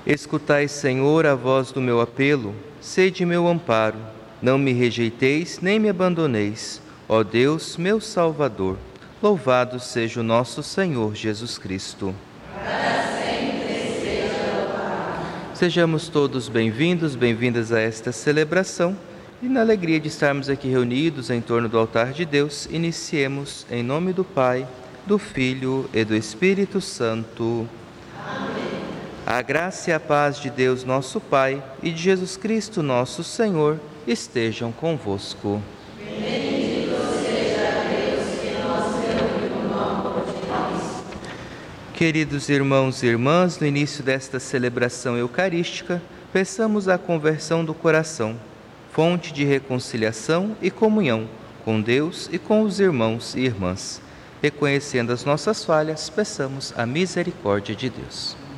Escutai, Senhor, a voz do meu apelo, sede meu amparo. Não me rejeiteis nem me abandoneis, ó Deus, meu Salvador. Louvado seja o nosso Senhor Jesus Cristo. Sejamos todos bem-vindos, bem-vindas a esta celebração e na alegria de estarmos aqui reunidos em torno do altar de Deus, iniciemos em nome do Pai, do Filho e do Espírito Santo. Amém. A graça e a paz de Deus nosso Pai e de Jesus Cristo nosso Senhor estejam convosco. Queridos irmãos e irmãs, no início desta celebração eucarística, peçamos a conversão do coração, fonte de reconciliação e comunhão com Deus e com os irmãos e irmãs. Reconhecendo as nossas falhas, peçamos a misericórdia de Deus.